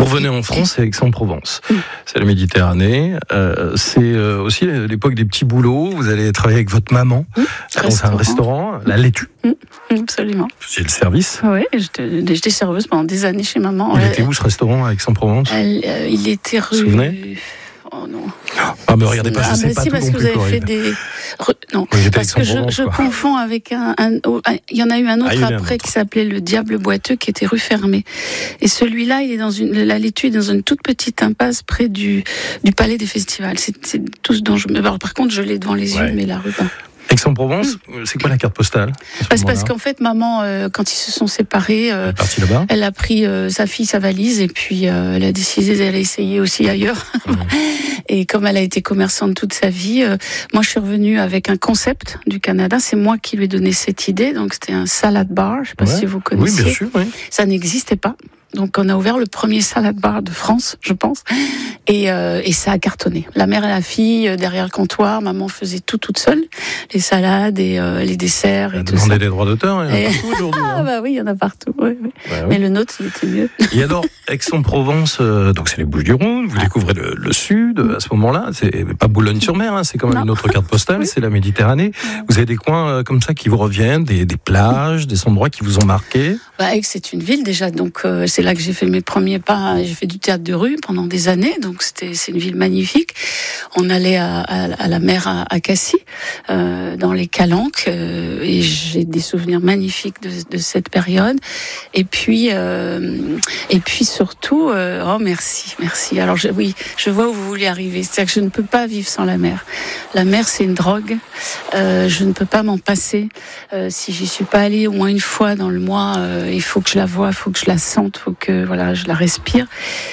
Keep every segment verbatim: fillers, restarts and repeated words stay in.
Vous revenez en France, c'est Aix-en-Provence. Mmh. C'est la Méditerranée. Euh, c'est euh, aussi l'époque des petits boulots. Vous allez travailler avec votre maman mmh. dans un restaurant, la Laitue. Mmh. Absolument. Vous faisiez le service. Oui, j'étais, j'étais serveuse pendant des années chez maman. Il elle, était où ce restaurant à Aix-en-Provence? elle, euh, Il était rue... Vous vous souvenez? Oh non. Ah mais regardez pas, je ah, sais bah pas si, tout parce non que plus, vous avez Corinne. fait des... Re... Non, oui, parce que je, je confonds avec un... un... Oh, il y en a eu un autre ah, après un autre. Qui s'appelait le Diable Boiteux, qui était rue Fermée. Et celui-là, il est dans une... La Laitue est dans une toute petite impasse près du, du Palais des Festivals. C'est, c'est tout ce dont je... Alors, par contre, je l'ai devant les ouais. yeux, mais la rue... Ben... Aix-en-Provence, mmh. c'est quoi la carte postale? C'est parce qu'en fait, maman, euh, quand ils se sont séparés, euh, elle est partie là-bas. Elle a pris euh, sa fille, sa valise, et puis euh, elle a décidé d'aller essayer aussi ailleurs. Mmh. Et comme elle a été commerçante toute sa vie, euh, moi je suis revenue avec un concept du Canada. C'est moi qui lui ai donné cette idée. Donc c'était un salad bar. Je ne sais pas ouais. si vous connaissez. Oui, bien sûr. Oui. Ça n'existait pas. Donc on a ouvert le premier salad bar de France, je pense, et, euh, et ça a cartonné. La mère et la fille euh, derrière le comptoir, maman faisait tout toute seule, les salades et euh, les desserts et elle tout ça. Demandait des droits d'auteur, il y en a et... partout aujourd'hui. Ah bah oui, il y en a partout. Oui, oui. Bah, oui. Mais le nôtre, il était mieux. Et alors, Aix-en-Provence, euh, donc c'est les Bouches-du-Rhône, vous ah. découvrez le, le sud à ce moment-là. C'est pas Boulogne-sur-Mer, hein, c'est quand même non. une autre carte postale, oui. c'est la Méditerranée. Vous avez des coins euh, comme ça qui vous reviennent, des, des plages, des endroits qui vous ont marqué. Bah, Aix, c'est une ville déjà, donc euh, c'est là que j'ai fait mes premiers pas. J'ai fait du théâtre de rue pendant des années, donc c'était c'est une ville magnifique. On allait à, à, à la mer à, à Cassis, euh, dans les Calanques, euh, et j'ai des souvenirs magnifiques de, de cette période. Et puis, euh, et puis surtout, euh, oh merci, merci. Alors je, oui, je vois où vous voulez arriver. C'est-à-dire que je ne peux pas vivre sans la mer. La mer, c'est une drogue. Euh, je ne peux pas m'en passer. Euh, si j'y suis pas allée au moins une fois dans le mois, euh, il faut que je la voie, il faut que je la sente, il faut que voilà, je la respire.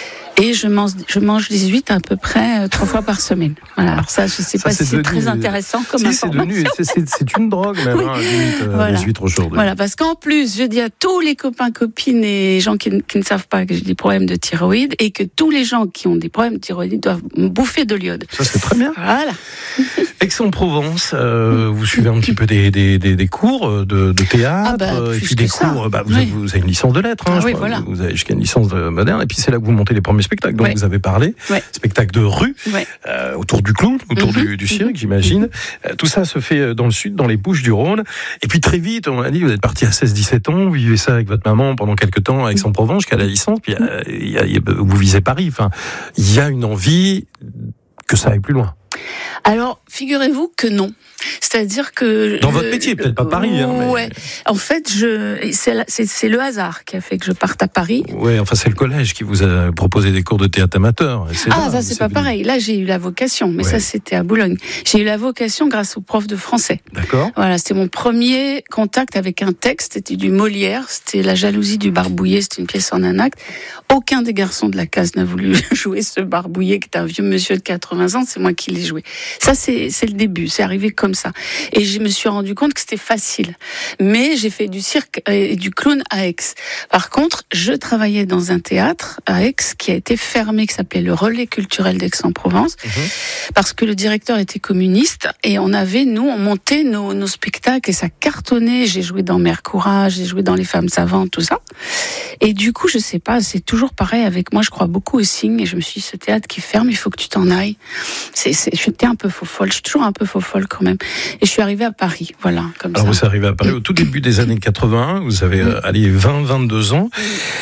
Et je mange, je mange des huîtres à peu près euh, trois fois par semaine. Voilà. Alors ça, je sais ça, pas si c'est devenu, très intéressant comme si, information. C'est, devenu, c'est, c'est, c'est une drogue même, oui. hein, les huîtres, voilà. les huîtres aujourd'hui. Voilà, parce qu'en plus, je dis à tous les copains, copines et gens qui, qui ne savent pas que j'ai des problèmes de thyroïde et que tous les gens qui ont des problèmes de thyroïde doivent bouffer de l'iode. Ça, c'est très bien. Voilà. Aix-en-Provence, euh, vous suivez un petit peu des, des, des, des cours de, de théâtre, ah bah, et puis des cours, bah, vous, oui. avez, vous avez une licence de lettres, hein, ah, je oui, crois, voilà. vous avez jusqu'à une licence de moderne, et puis c'est là que vous montez les premiers spectacles, donc oui. vous avez parlé, ouais. spectacle de rue, ouais. euh, autour du clown, autour mm-hmm. du, du cirque, j'imagine. Mm-hmm. Euh, tout ça se fait dans le sud, dans les Bouches-du-Rhône. Et puis très vite, on a dit, vous êtes parti à seize dix-sept ans, vous vivez ça avec votre maman pendant quelques temps à Aix-en-Provence, jusqu'à la licence, puis euh, y a, y a, vous visez Paris. Enfin, il y a une envie que ça aille plus loin. Alors, figurez-vous que non. C'est-à-dire que... Dans votre métier, peut-être pas Paris. Hein, mais... Ouais. En fait, je, c'est, la, c'est, c'est le hasard qui a fait que je parte à Paris. Ouais, enfin, c'est le collège qui vous a proposé des cours de théâtre amateur. C'est ah, là, ça, c'est, c'est pas venu. Pareil. Là, j'ai eu la vocation, mais ouais. ça, c'était à Boulogne. J'ai eu la vocation grâce au prof de français. D'accord. Voilà, c'était mon premier contact avec un texte. C'était du Molière. C'était La jalousie du barbouillé. C'était une pièce en un acte. Aucun des garçons de la case n'a voulu jouer ce barbouillé qui est un vieux monsieur de quatre-vingts ans. C'est moi qui l'ai joué. Ça, c'est, c'est le début. C'est arrivé comme ça. Et je me suis rendu compte que c'était facile. Mais j'ai fait du cirque et du clown à Aix. Par contre, je travaillais dans un théâtre à Aix qui a été fermé, qui s'appelait le Relais culturel d'Aix-en-Provence, mmh. parce que le directeur était communiste et on avait, nous, on montait nos, nos spectacles et ça cartonnait. J'ai joué dans Mère Courage, j'ai joué dans Les Femmes Savantes, tout ça. Et du coup, je sais pas, c'est toujours pareil avec moi. Je crois beaucoup au signe et je me suis dit, ce théâtre qui ferme, il faut que tu t'en ailles. C'est, c'est, j'étais un peu faux folle. Je suis toujours un peu faux folle quand même. Et je suis arrivée à Paris, voilà, comme Alors ça. vous êtes arrivée à Paris au tout début des années quatre-vingts, vous avez euh, allez, vingt vingt-deux ans.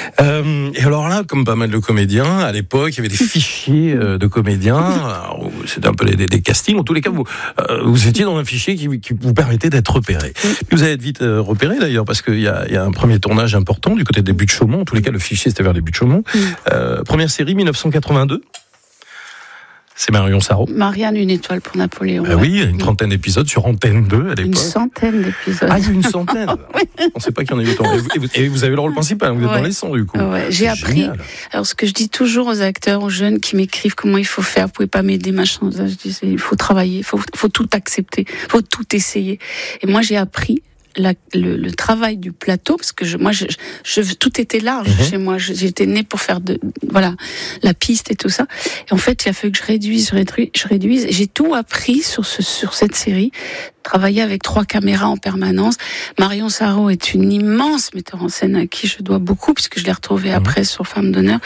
Euh, et alors là, comme pas mal de comédiens, à l'époque, il y avait des fichiers euh, de comédiens. Alors, c'était un peu des, des castings. En tous les cas, vous, euh, vous étiez dans un fichier qui, qui vous permettait d'être repéré. Puis vous allez être vite euh, repéré d'ailleurs, parce qu'il y a, y a un premier tournage important du côté des Buttes-Chaumont. En tous les cas, le fichier, c'était vers les Buttes-Chaumont. Euh, première série, dix-neuf cent quatre-vingt-deux. C'est Marion Sarraud. Marianne, une étoile pour Napoléon. Euh, ouais. Oui, une trentaine d'épisodes sur Antenne deux à l'époque. Une centaine d'épisodes. Ah, une centaine. Oui. On ne sait pas qu'il y en a eu autant. Et vous, et vous, et vous avez le rôle principal, vous êtes ouais. dans les sons du coup. Ouais. J'ai C'est appris. Génial. Alors, ce que je dis toujours aux acteurs, aux jeunes qui m'écrivent comment il faut faire, vous pouvez pas m'aider, machin. Je dis, il faut travailler, il faut, faut tout accepter, il faut tout essayer. Et moi, j'ai appris. La, le, le travail du plateau, parce que je, moi, je, je, tout était large mmh. chez moi. Je, j'étais née pour faire de, voilà, la piste et tout ça. Et en fait, il a fallu que je réduise, je réduise, je réduise. Et j'ai tout appris sur ce, sur cette série. Travailler avec trois caméras en permanence. Marion Sarraud est une immense metteur en scène à qui je dois beaucoup, puisque je l'ai retrouvée mmh. après sur Femme d'honneur.